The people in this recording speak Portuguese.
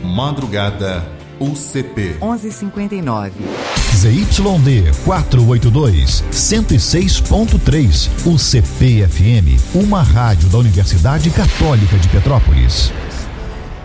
Madrugada UCP 11:59. ZYD 482, 106.3, UCP FM, uma rádio da Universidade Católica de Petrópolis.